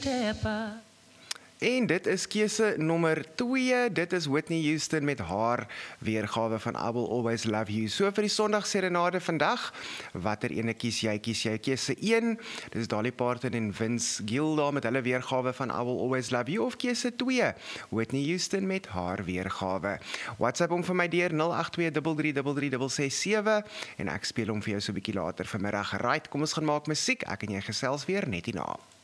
En dit is keuse nommer 2, dit is Whitney Houston met haar weergawe van I Will Always Love You. So vir die Sondag serenade vandag, watter ene kies jy? Kies jy keuse 1, dis Dolly Parton en Vince Gill daar met hulle weergawe van I Will Always Love You, of keuse 2, Whitney Houston met haar weergawe. WhatsApp hom vir my deur 082333367 en ek speel hom vir jou so 'n bietjie later vanmiddag. Right, kom ons gaan maak musiek, ek en jy gesels weer net hierna.